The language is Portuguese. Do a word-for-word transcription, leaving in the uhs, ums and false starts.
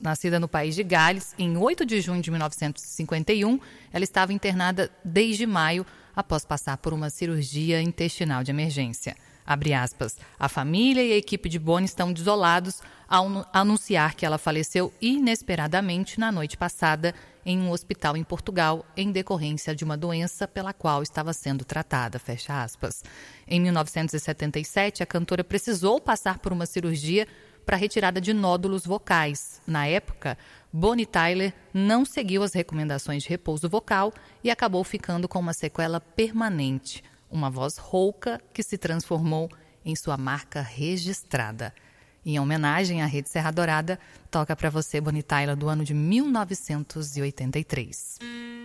Nascida no país de Gales, em oito de junho de mil novecentos e cinquenta e um, ela estava internada desde maio após passar por uma cirurgia intestinal de emergência. Abre aspas. A família e a equipe de Bonnie estão desolados ao anunciar que ela faleceu inesperadamente na noite passada em um hospital em Portugal em decorrência de uma doença pela qual estava sendo tratada. Fecha aspas. Em mil novecentos e setenta e sete, a cantora precisou passar por uma cirurgia para retirada de nódulos vocais. Na época, Bonnie Tyler não seguiu as recomendações de repouso vocal e acabou ficando com uma sequela permanente, uma voz rouca que se transformou em sua marca registrada. Em homenagem à Rede Serra Dourada, toca para você Bonnie Tyler do ano de mil novecentos e oitenta e três.